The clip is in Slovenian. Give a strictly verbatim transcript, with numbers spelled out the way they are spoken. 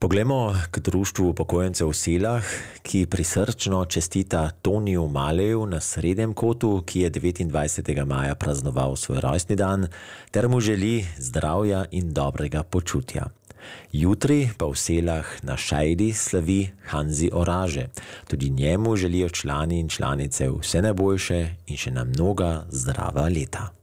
Poglejmo k društvu upokojencev v Selah, ki prisrčno čestita Toniju Maleju na Srednjem kotu, ki je devetindvajsetega maja praznoval svoj rojstni dan, ter mu želi zdravja in dobrega počutja. Jutri pa v Selah na Šajdi slavi Hanzi Oraže. Tudi njemu želijo člani in članice vse najboljše in še na mnoga zdrava leta.